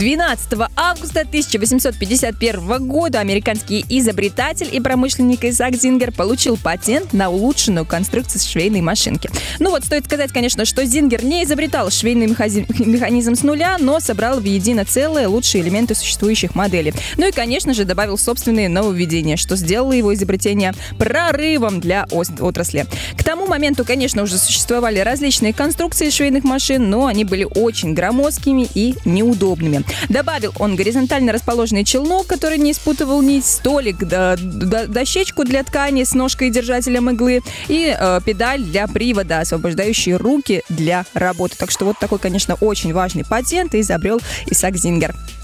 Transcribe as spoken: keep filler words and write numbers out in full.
двенадцатого августа тысяча восемьсот пятьдесят первого года американский изобретатель и промышленник Исаак Зингер получил патент на улучшенную конструкцию швейной машинки. Ну вот, стоит сказать, конечно, что Зингер не изобретал швейный механизм с нуля, но собрал в едино целое лучшие элементы существующих моделей. Ну и, конечно же, добавил собственные нововведения, что сделало его изобретение прорывом для отрасли. К тому моменту, конечно, уже существовали различные конструкции швейных машин, но они были очень громоздкими и неудобными. Добавил он горизонтально расположенный челнок, который не испутывал нить, столик, до, до, дощечку для ткани с ножкой и держателем иглы и э, педаль для привода, освобождающие руки для работы. Так что вот такой, конечно, очень важный патент изобрел Исаак Зингер.